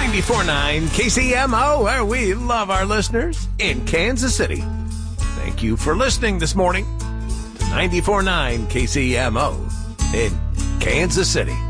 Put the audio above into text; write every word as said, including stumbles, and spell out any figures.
ninety-four point nine K C M O, where we love our listeners in Kansas City. Thank you for listening this morning to ninety-four point nine K C M O in Kansas City.